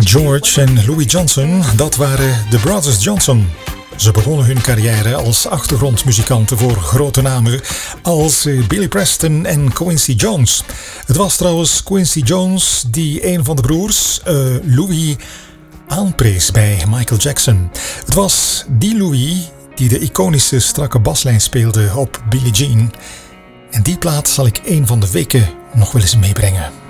George en Louis Johnson, dat waren de Brothers Johnson. Ze begonnen hun carrière als achtergrondmuzikanten voor grote namen als Billy Preston en Quincy Jones. Het was trouwens Quincy Jones die een van de broers, Louis, aanprees bij Michael Jackson. Het was die Louis die de iconische strakke baslijn speelde op Billie Jean. En die plaat zal ik een van de weken nog wel eens meebrengen.